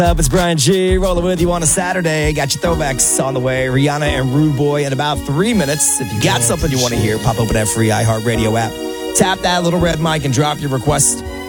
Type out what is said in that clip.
Up, it's Brian G. Rolling with you on a Saturday. Got your throwbacks on the way. Rihanna and Rude Boy in about 3 minutes. If you got something you want to hear, pop open that free iHeartRadio app. Tap that little red mic and drop your request.